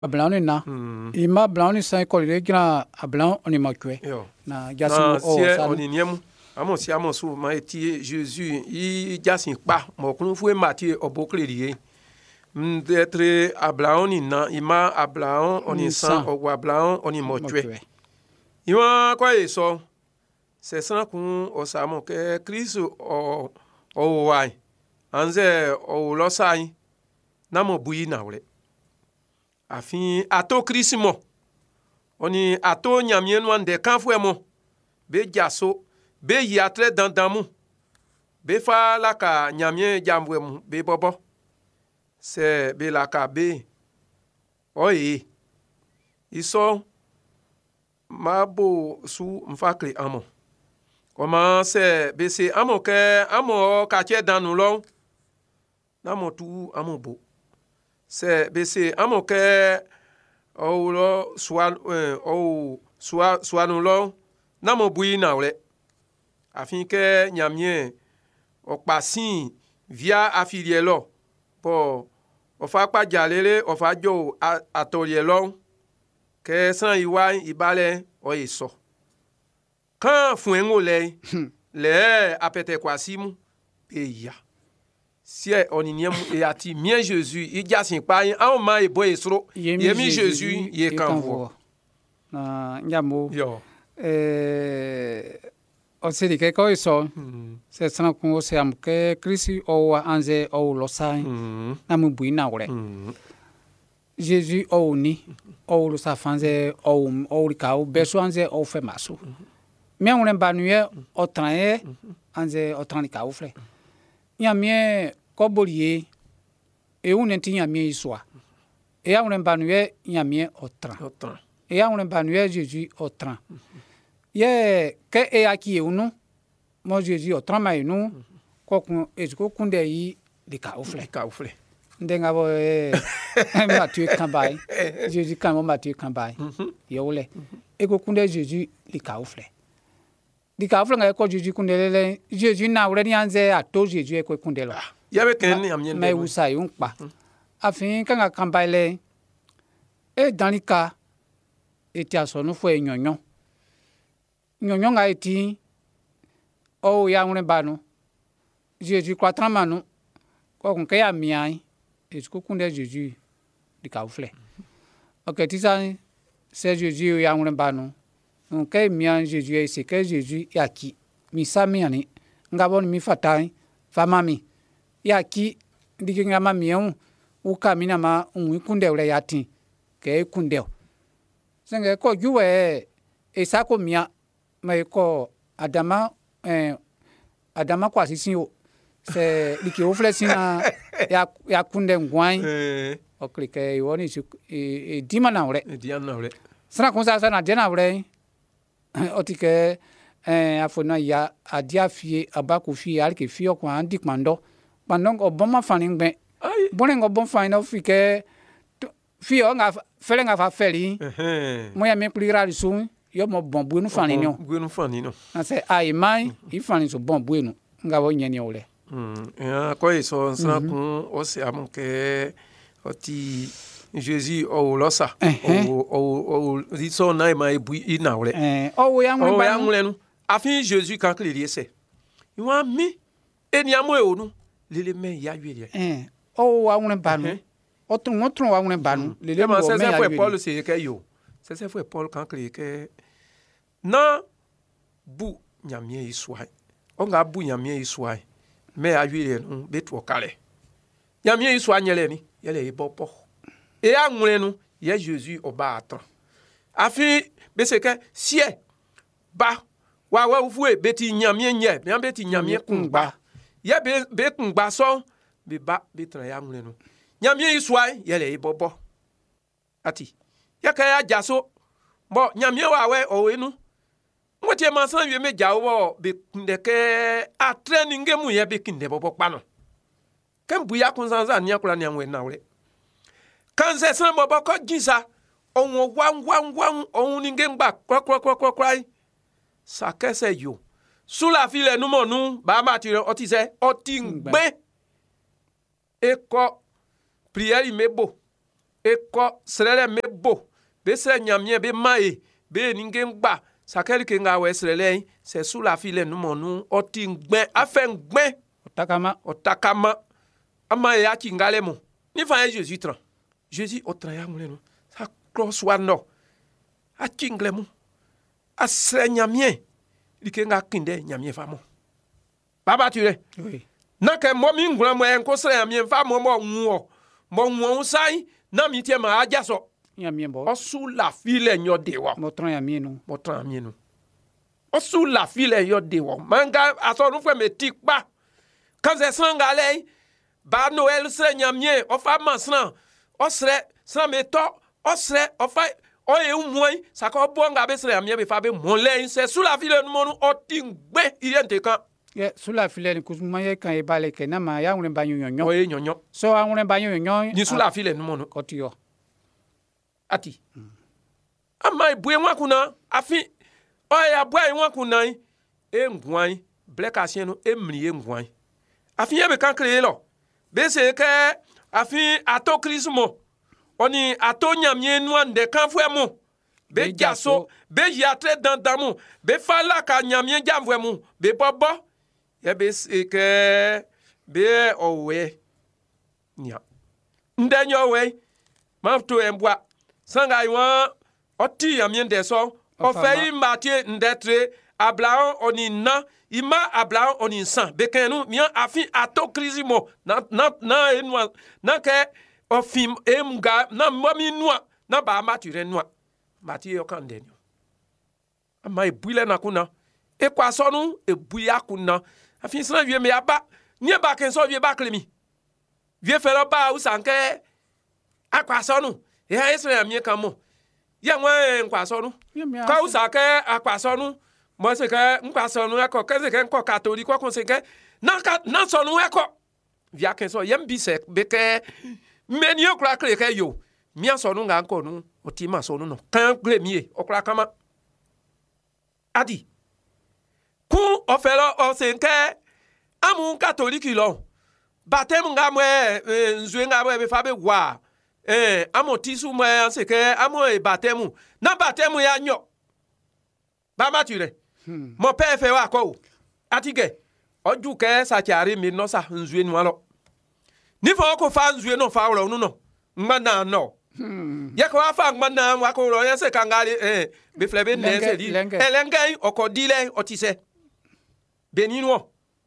Ablauni na. Ima blauni sa ko le gra ablaun oni makwe. Na jasin oni niemu. Amo si amo su ma eti Jésus i jasin pa mo kunu fu Matthieu oboklerie. D'être ablauni na ima ablaun oni san o ablaun oni motwe. Ima kwa eso. C'est ça kun o samo ke Christ o wai. Anze o losai. Na mo buyi na wle. Afin ato Christ oni ato nyamien wande kanfwe mo. Be jaso be yatre dandamu. Be fa la ka nyamien jambwe mu be bobo. Se be la ka be. Oye. Iso mabo su mfakle amo. Comment c'est bc amo ke amo ka che danu lo. Namo tu amo bo. C'est bc amo ke o lo soit nous lo namo bui na wle. Afin que nyamien o pasin via affilié lo pour o fa pa jalele o fa jo atelier lo que san iwa ibale o eso. Quand fouengo le apete kwasimu peya. Si on y est ati mien Jésus il jasin pa en ma e boy esro yemi Jésus ye kanvo na nyamo yo o se di ke ko iso se sana ko se am ke Christ o anze o lo sai na mu buina wore Jésus o ni o lo sa fanze o ka o beso anze o fe maso mien on banuye o trae anze o tranika o fre nya mien kobolie e un entinya mien iswa e a un banuye nya mien o tran e a un banuye Jésus o tran ye ke e aki e unu mo Jésus o tran mai nu ko kun esko kunde yi de ka o fre ndenga bo Matthieu kambai Jésus kan mo Matthieu kambai yo le e ko kunde Jésus de ka o fre di ka fle nga ko Jésus kundele Jésus na wure ni anze ato Jésus ko kundelo ya be ken ni amien me usai un pa afin kan kambaile e danika eti asonu fo enyonyo nga eti o ya wure banu Jésus kwa tramanu ko kun ke ya miai e ko kunde Jésus di ka fle ok tisa c'est Jésus ya wure banu que mian Jésus c'est que Jésus yaki mi samiani ngabon mi fatai famami yaki dikinga mamion ukamina ma unkunde ule yati ke kunde senge ko juwe esako mia me ko adama kwa sisio se diki oflesina ya kunde ngwan o klike yoni e dimana ule sana konsa sana dena ule otike afona ya adia fie abaku fie alke fie ko andi kwando oboma fanin gbe bonen obon fanin fike fie nga fele nga fa feli mo ya me plira su yo mo bon buenu fanin no na se ai mai I fanin so bon buenu nga bo nyeni ole ko eso sana kun o se amonke oti Jésus o losa o so na ma ebu ina wle o ya ngule nu afin Jésus kan klerie se iwa mi eniamo e onu lele me ya yele o wa ngule banu o tun wa ngule banu lele mo me ya yele Paul se ke yo se foi Paul kan klerie ke na bu nyamie iswai o nga bu nyamie iswai me ya yele nu betu okale nyamie iswai nyele ni yele e bopo et à nous il y a Jésus au battre afi beseke sie ba wa fue beti nyamie nye bien beti nyamie kunba ya be kunba so be ba be tra ya nous nyamie iswai yele ibobo ati ya ka ya jaso bo nyamie wa we o enu motie mansan wie me jawo be ndeke a training mu ye be kinde bobo pano kan buya kunzanza nya kula nya we na we kan se san bobo ko jinsa ohun wan ohun ni ngba kwa sa kese yo sula file nu monu ba ma ti oti se oti ngbe e ko prière mebo e ko srele me bo be se nyamie be mae be ninge ngba sakeli ke nga we srele c'est sous la file nous monu oti ngben afen ngben otakama ama ya kingale mo ni fa Jésus tran Jésus o tran ya ngule no sa cross wano a kingle mo a sre nyamie like nga kinde nyamie fa mo baba tire oui na ke mo mi ngula mo en ko sre nyamie fa mo nwo sai na mi tie ma aja so nyamie bo o sous la file nyo de wa mo tran nyamie no o sous la file yo de wa manga aso nu fe me tikpa kan se sangale ba Noël sre nyamie o fa masran o sre san me to o sre o fa o e umoi sa ko bonga be sre nyamie be fa be monle c'est sous la file nu monu o tingbe irente kan sous la file ni kusuma ye kan e bale ke na ma ya ngure ba nyonyo o e nyonyo so a ngure ba nyonyo ni sous la file nu monu kotio ati ama ibue nwa kuna afi o ya bua nwa kuna e ngwan black asien no e mri e ngwan afi ye be kan kreye lo be se ke afi ato krismo oni ato nyamie nwa nde kan fuemu be jaso be yatre dandamu be fala ka nyamie jamvuemu be bobo ye be se ke be owe nya ndenyo we mafto embwa sanga iwan oti nyamie ndeso o fe matie ndetre Abraham onina ima Abraham oninsan bekenu mian afi ato krisimo na enwa na ke ofim emga na mami noa na ba mature noa mati yo kan denyo ama ebuile na kuna e kwa sonu ebuya kuna afi sna wie me aba nie ba ken so wie ba klemi wie fero ba usanke akwa sonu e ha Israel mi kan mo ye nwa nkwa sonu ka usake akwa sonu mo se ke nkwa sonu eko ke se ke nko catholique ko se ke na sonu eko via ken so yem bi se be ke meni okra kre ke yo mi sonu nga nko nu otima sonu no kan gre mi okra kama adi ku ofelo o se ke amu catholique lo batem nga mo nzwe nga bo be fa be wa amo tisu mo se ke amo e batemu na batemu ya nyo ba mature mo pe fe wa ko atige oju ke sa chiari mi no sa nzue nu alo ni fo ko fa nzue no fa ro nu no ngana no ye ko fa ngana wa ko ro ye se kangari be flebe ne se di elengai okodile otise benino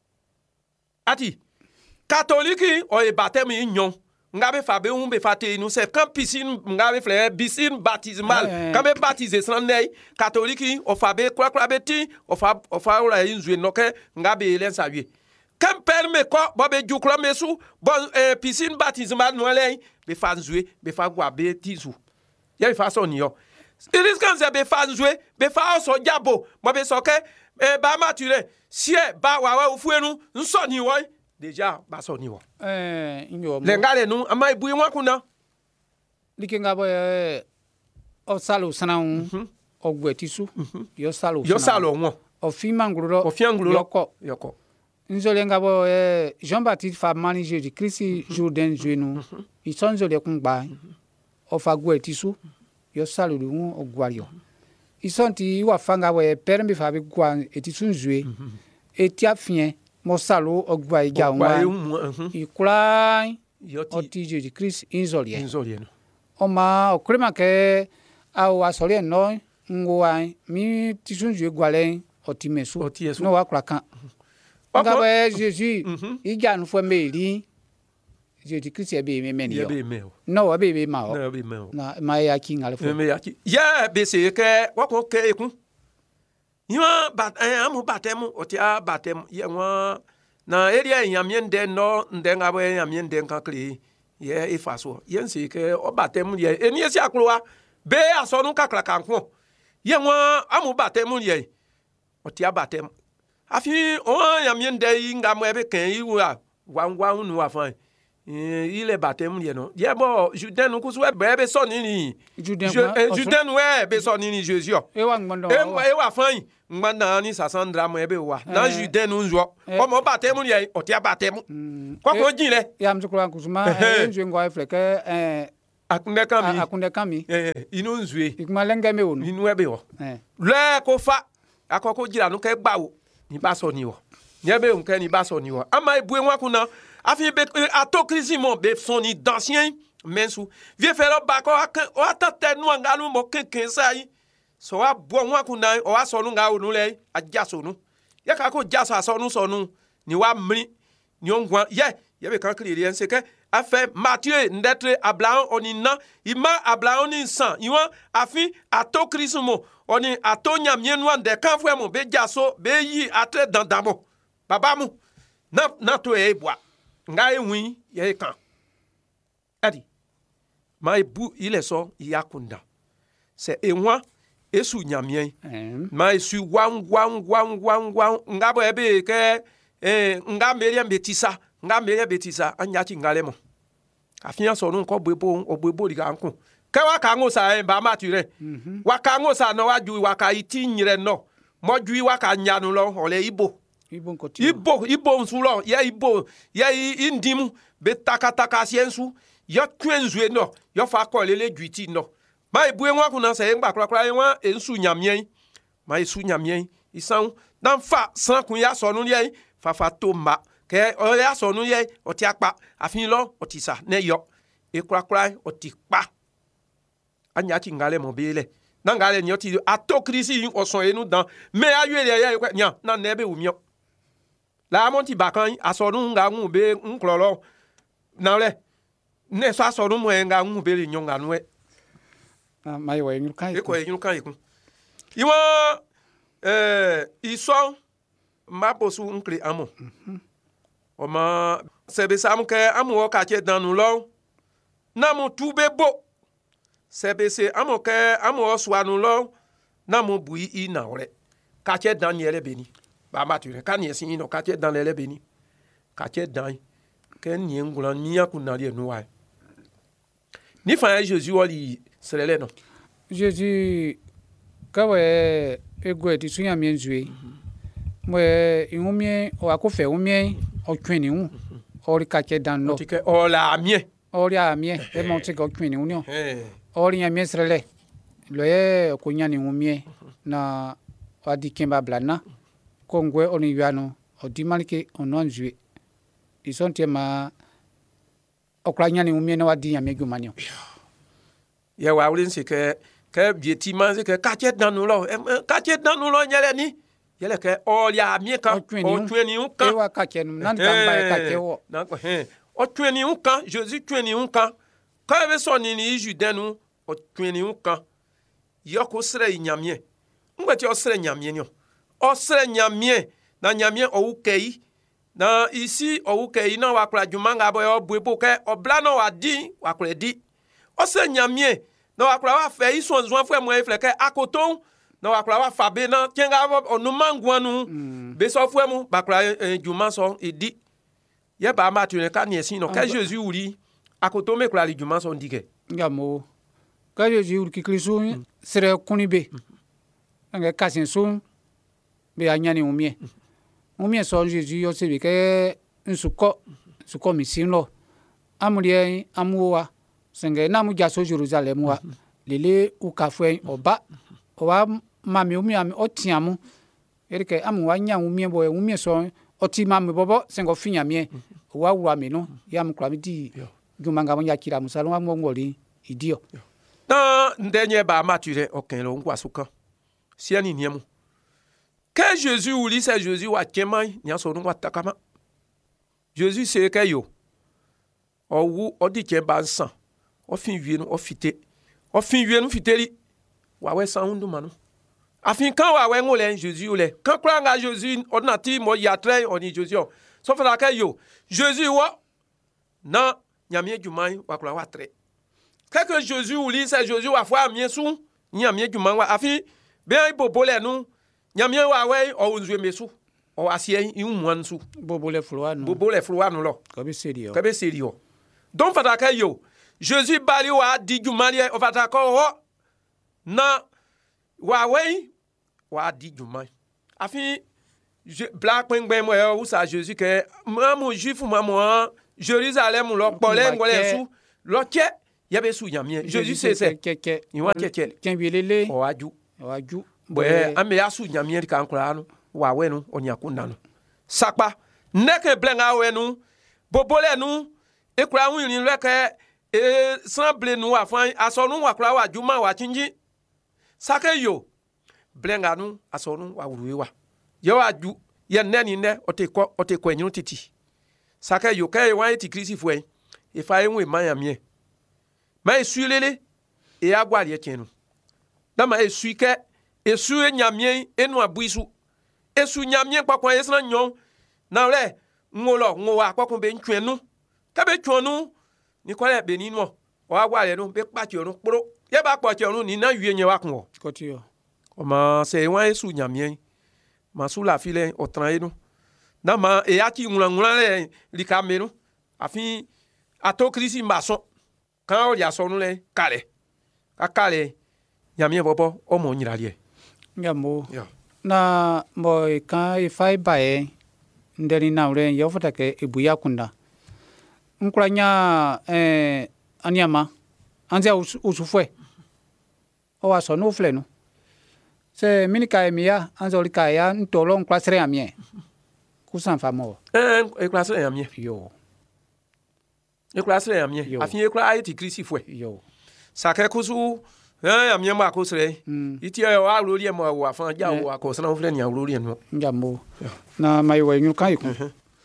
ati catholique o e batemu nyon ngabe fa be un be fate nous c'est quand piscine ngabe fleur piscine baptismal quand be baptisé sanei catholique o fa be kwa beti o fa ora inzwe noke ngabe len sawie quand permet ko bo be jukro mesu bon piscine baptismal no len be fa nzwe be fa gwa be tizu ya fa so ni yo iris kan se be fa nzwe be fa so jabo bo be so ke ba mature sie ba wa ufuenu nso ni wo déjà baso ni wo lengale nu ama ibu nwa kuna likenga bo o salo sanau o gwetisu yo salo won o fimanguro yoko nzolenga bo Jean-Baptiste fa mani Jésus Christ Jourdain Jenu isonzo le kungba o fa gwetisu yo salo du o gwario isonti wa fanga bo permbe fa be gwa etisu nzue etia fien mo salo ogwa ija nwa ikura oti Jésus Christ inzolie no oma okrema ke awa solie no ngwa mi tisunju gwale oti mesu no wa kura kan ngabe Jésus ija nu fo meri Jésus Christ be me yo no wa be ma o na ma ya kinga le fo me ya ki ya be se ke wa ko ke ekun Ywa bat amu batemu otia batemu ye nwa na area nyamyende no ndenga bo nyamyende kankli ye ifaso yensi ke o batemu ye eni esi akroa be asonu kakra kankwo ye nwa amu batemu ye otia batemu afi o nyamyende ngamo ebe kan yiwa wangwa nu afan ile batemu ye no ye bo Jourdain nu kusu be so ni Jourdain we be so ni Jésus e wa ngmondo e wa fan ngmana ni sasandra mo ebe wa na Jourdain nu nzo o mo batemu ye otia batemu kwa ko jinle ya mzukula kusuma nzwe ngwa fleke akunde kami akunde kami inu nzue ikuma lenga me wonu inu ebe wo le ko fa akoko jira no ke gba wo ni ba so ni wo ni ebe nkan ni ba so ni wo ama ebue nwa kuna afi be atokrizi mo be son ni d'ancien mensu vie faire ba ko o atate nu anga nu mo kenken sai so wa bo nwa kuna o wa so nu nga onu le aja so nu ye ka ko ja so nu ni wa mri ni ongwa ye be kan clear en se ke a fait Matthieu n'être Abraham onina ima Abraham ni san iwa afi atokrismo oni atonya mienwa de kan fwe mo be jaso be yi atre dandamo baba mu na to e boa nga enwi ye kan adi mai bu ile so yakunda se enwa esu nyamien mai su wan nga bo ebe ke nga meria betisa anya chi ngalemo afia so nu ko bebo ri kan kun ke wa ka ngo sa ba ma tire wa ka ngo sa no wa ju wa ka iti nyire no mo ju wa ka nya nu lo ole ibo nsu lo ye ibo ye indimu be takataka siensu yo twenzu no yo fa ko lele ju iti no ma ibu enwa kun na se ngba krakra enwa ensu nyamien ma esu nyamien isan dan fa san kun ya so nu ye fa to ma ke o ya so nu ye o ti apa afin lo o ti sa ne yo e krakra o ti pa anya ti ngale mo bele na ngale ni o ti atokrisi o so enu dan me ayu ele ye nya na nebe wu mio la mo ti bakan aso nu nga nwu be nklolo na le ne so aso nu mo nga nwu be le nyonga nu e mai wa enu kan e ko enu kan ikun iwo iso maposu nkri amo oma sebe sam ke amu o ka che danu lo na mu tube bo sebe se amo ke amu o swanu lo na mu bui I na ore ka che dan yele beni ba mature ka ni sin no ka che dan lele beni ka che dan ke ni ngulan mi yakuna le no wa ni fa Jésus wali selele no Jésus ka we ego ti sunya mi nzue mo ihumie o akofe humie o twini hu ori ka che dan no tike o la mie ori a mie e mo tike o twini hu no ori ya mie selele lo ye ko nyani humie na adi kemba blana ko ngwe oni yuano o dimalike ono nzue isonte ma okra nyani humie na wadi ya me gumanio ye wa ulin se ke bieti man se ke ka che dan no lo nyele ni yele ke olia mi kan o twini un kan e wa ka che nan kan ba ka che wo na ko o twini un kan Jésus twini un kan ka be so ni Judain nu o twini un kan yo ko sere nyamie ngbe o sere nyamie ni o sere nyamie na nyamie o ukei na isi o ukei na wa kra jumanga bo yo buebo ke obla no wa di wa kra di o sere nyamie na wa kra wa fe iso nzo fo mo e fle ke akoton na wa kra wa fa be na kenga onu mangwanu be so fo mu ba kra juma so edi ye ba ma tune ka ni esin no ka Jésus uri akoton me kra li juma so ndike ngamo ka Jésus uri kikrisu sere kunibe nga kasin so be anyani umie so Jésus yo se be ke nsuko mi sin lo amulie amuwa senge na mu jaso Jerusalem wa lele ukafwe oba owa mami umi otiamu erike amu wa nya umie bo umie so oti mami bobo sengo finya mie wa wa mi no ya mu kwami di jumanga mo yakira musalo wa mo ngori idio na ndenye ba mature oken lo ngwa suka siani niemu que Jésus uli c'est Jésus wa kemai nya so ngwa takama Jésus c'est que yo owu odi ke ba nsan ofin wie no ofite ofin wie no fiteli wa we san hundu manu afin kan wa we ngole Jésus ole kan kra nga Jésus ordinati mo yatre oni Jésus so fa ka yo Jésus wa na nyamie jumai wa kra wa tre que Jésus uli c'est Jésus wa fwa mie su nyamie jumai wa afin be ibobole nu nyamie wa we o nzue mesu o asie imuan su bobole floa nu lo ka be serio donc fa ka yo Jésus bali wa di jumalie o fata ko ho na wa we wa di jumai afi black pengbe mo e ou sa Jésus que mamu juif mamu Jérusalem lo pole ngole su lo ke ya be su nyamie Jésus c'est il wa keke kenbielele o aju bwe ame ya su nyamie kan kura no wa we no onya kunda no sakpa neke blenga we no bobole no e kura hu yin leke e semble no afan aso no wa kura wa juma wa chinji sake yo blenga no aso no wa wuruwe wa yo aju ye neni ne o te kwenyu titi sake yo kai wa ti krisi fue e fa enwe manyamie ma esuilele e agwari e chenu dama esuike esu nyamie enu abuisu esu nyamie kwakwan esna nyon na le ngolo ngowa kwakwan be ntwenu ka be twonu ni kwale be ni no o agwari no be kpati onu kporo ye ba kpati onu ni na wie nye wa kun kotio o ma se wa esu nyamie ma su la file o tran enu dama e ati ngula le likamenu afin ato krisi mbaso kan o ya so nu le kale akale nyamie bobo o mo nyira lie ngamo na mo kan ifai bae ndeni na ure yo fota ke ibuya kunda nkuranya aniama anzia usufwe o wa so no fle no se minika emia anzo lika ya ntolo nkwasere amie kusan famo e kwasere amie yo ekurasere amie afin ekura ayeti krisi fue yo sake kusu amie ma kusere iti wa rori mo wa fan ja wa ko sana fle ni rori no ngamo na mayiwe nyu kan ikun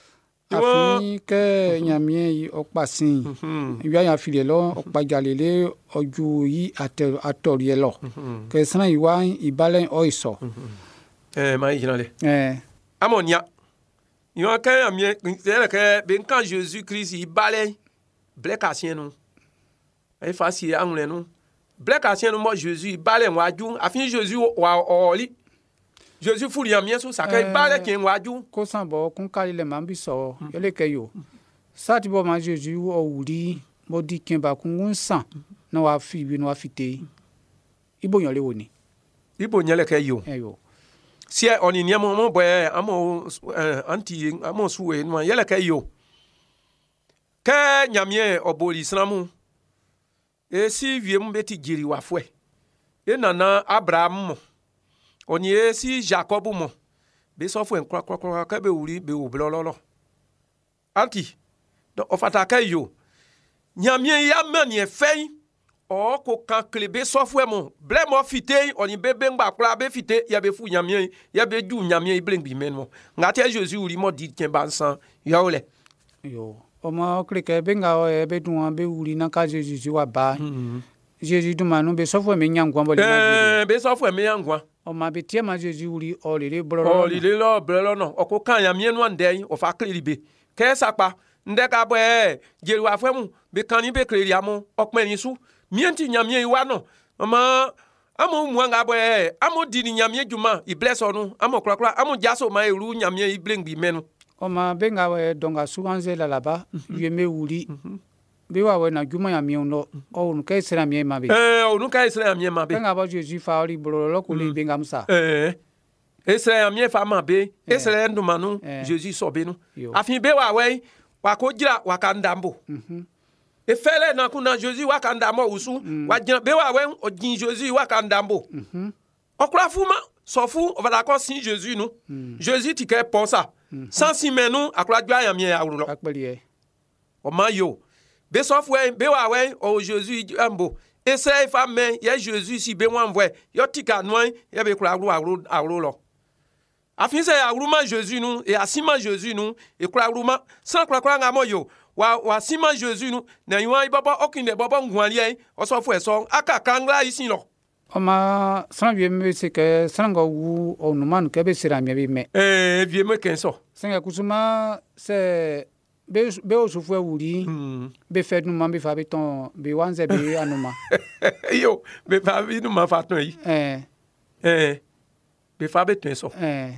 afin ke nyamie yi opasin wi aya file lo opajalele oju yi atori lo ke sana iwa ibalen oiso ma yi jinale amonia yo kan amie c'est que ben quand Jésus Christ ibalen black asien no e fasi angle no black asien no mo Jésus ibalen waju afin Jésus wa oli Jésus furi amien so saka ibalen ken waju ko sanbo kun kali le mambi so ele keyo sati bo ma Jésus o wuri mo di kin ba kun san na wa fi bi no wa fite ibo yan le woni ibo nyele keyo eyo si oni ni mo boy amo anti amo suwe no yele keyo ke nyamie oboli snamu e si wiem beti jiri wafwe e nana Abraham oni e si Jacob mo be so fwe nkra ka be wuri be oblololo anti do ofata kayo nyamie ya manie fei o ko kan klebe so fwe mo ble mo fite oni bebe ngba kra be fite ya be fu nyamie ya be ju nyamie iblengbi menmo ngate Jesus wuri mo di kembansan ya ole yo omo krike benga o be dun be wuri na ka Jesus wa ba Jesus duma no be sofo me nyangwa bo le be sofo me nyangwa o ma be tie ma Jesus wuri o le blolo no o ko kan ya mie no ndey o fa kliribe ke sapa ndeka bo jeru afemu be kan ni be kleri amu okpeni su mienti nyamie iwa no ma amo muanga bo amo di ni nyamie juma I bless onu amo krakra amo jaso ma eru nyamie iblengbi menu o ma benga we donga suwanze la laba yeme wuri be wa we na juma ya mie no o nu ke sera mie ma be o nu ka sera mie ma be benga bo Jesus fa ori brolo ko le benga musa esera mie fa ma be esera nduma nu Jesus so be nu afin be wa we wa ko jira wa ka ndambo e fele na kuna Jesus wa ka ndamo usu wa jira be wa we o jin Jesus wa ka ndambo okura fuma sofu o va da ko sin Jesus nu Jesus ti ke pensa sans si menu akura jwa ya mie awulo akpeli o ma yo be software be wa we o Jesus ambo ese fa me ye Jesus si be wan vwe yo tika noin ye be kura awulo lo afin se awulo ma Jesus nu e asima Jesus nu e kura awulo ma san kura nga mo yo wa sima Jesus nu na yiwan ibaba okinde baba ngwali o software so aka kangla isin lo o ma san vie me se ke san go wu o nu man ke be sera mi be me vie me kenso senga kusuma se be o sufwe wuri be fe nu man be fa be ton be wanze be anuma yo be fa be nu ma fa ton yi be fa be ton so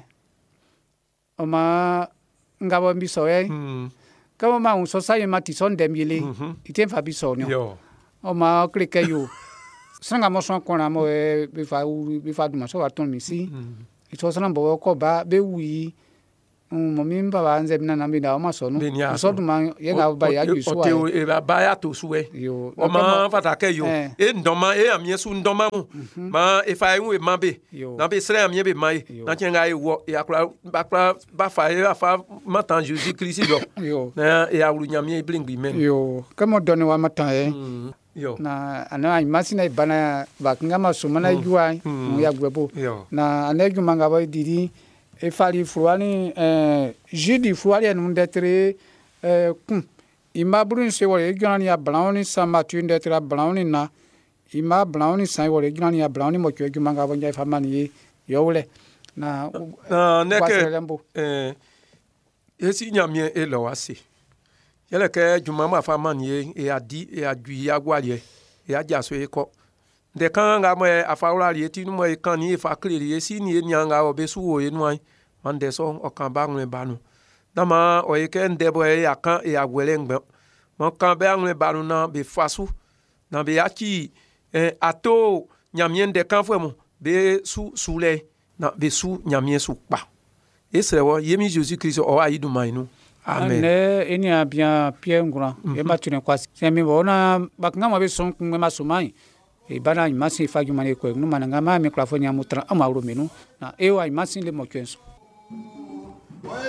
o ma ngabo mbi so ka ma un so sai ma ti son demile iten fa bi so ni o ma klike yo sanga mo son kona mo be fa duma so wa ton mi si ito sana bo ko ba be wi mami baba anze bina na bina ma so no so do man ye ga ba ya ju so o te e ba ya to so e o ma fata ke yo e ndoma e amie su ndoma mu ma e fa e ma be na be sre amie be mai na chenga e wo e akra ba fa e afa matan Jésus Christ do na e awru nyamie e bling bi men yo kamo doni wa matan e yo na ana imagine bana ba ngama so mana juai ya gwebo na aneju manga ba didi e fali fruani jidi fruani no detre ima brun se wole gani ya browni sama tu detre browni na ima browni sai wole gani ya browni mo kyo manga ba njai famani yole na neke esi nyamie e lo wasi yele ke juma ma famani e adi e adu ya gwalie e aja so e ko de kan nga mo afawra ri eti nu mo e kan ni e fa kleri e si ni e nyanga o be su wo e nu an man de so o kan ba nwe ba nu na ma o e ke ndebo e akan e agwele ngbe mo kan ba nwe ba nu na be fasu na be aki ato nyamie de kan fo mo be su le na be su nyamie su pa e se wo yemi Jésus Christ o wa yidu mai nu amen ene a bien Pierre Ngura e ma tune kwa semi bona bakanga ma be son ku ma sumai e bana imasi fa jumane ko nu mananga ma microphone ya mutra amawro menu na e wa imasi le mo kwenso